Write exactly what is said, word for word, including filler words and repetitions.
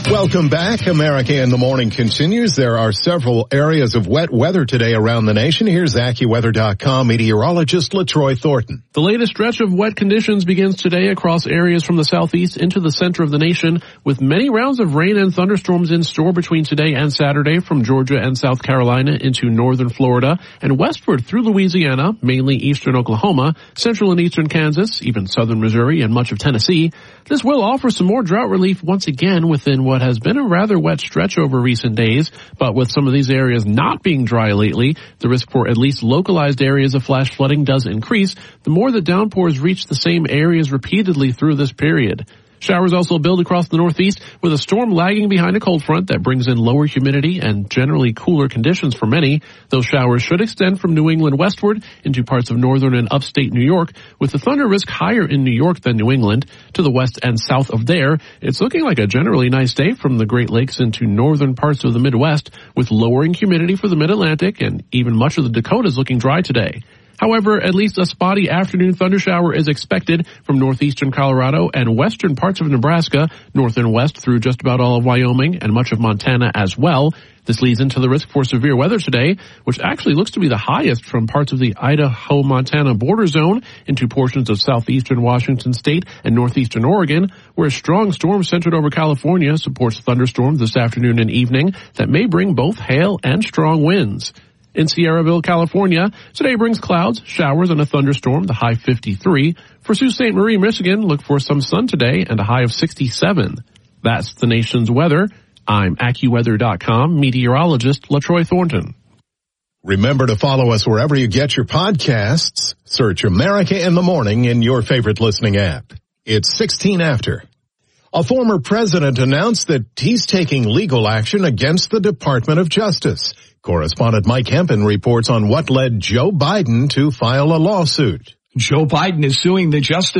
Welcome back. America in the Morning continues. There are several areas of wet weather today around the nation. Here's AccuWeather dot com meteorologist LaTroy Thornton. The latest stretch of wet conditions begins today across areas from the southeast into the center of the nation, with many rounds of rain and thunderstorms in store between today and Saturday from Georgia and South Carolina into northern Florida and westward through Louisiana, mainly eastern Oklahoma, central and eastern Kansas, even southern Missouri and much of Tennessee. This will offer some more drought relief once again within what has been a rather wet stretch over recent days, but with some of these areas not being dry lately, the risk for at least localized areas of flash flooding does increase the more the downpours reach the same areas repeatedly through this period. Showers also build across the northeast, with a storm lagging behind a cold front that brings in lower humidity and generally cooler conditions for many. Those showers should extend from New England westward into parts of northern and upstate New York, with the thunder risk higher in New York than New England. To the west and south of there, it's looking like a generally nice day from the Great Lakes into northern parts of the Midwest, with lowering humidity for the Mid-Atlantic, and even much of the Dakotas looking dry today. However, at least a spotty afternoon thundershower is expected from northeastern Colorado and western parts of Nebraska, north and west through just about all of Wyoming and much of Montana as well. This leads into the risk for severe weather today, which actually looks to be the highest from parts of the Idaho-Montana border zone into portions of southeastern Washington state and northeastern Oregon, where a strong storm centered over California supports thunderstorms this afternoon and evening that may bring both hail and strong winds. In Sierraville, California, today brings clouds, showers, and a thunderstorm, the high fifty-three. For Sault Ste. Marie, Michigan, look for some sun today and a high of sixty-seven. That's the nation's weather. I'm AccuWeather dot com meteorologist LaTroy Thornton. Remember to follow us wherever you get your podcasts. Search America in the Morning in your favorite listening app. It's sixteen after. A former president announced that he's taking legal action against the Department of Justice. Correspondent Mike Hempen reports on what led Joe Biden to file a lawsuit. Joe Biden is suing the Justice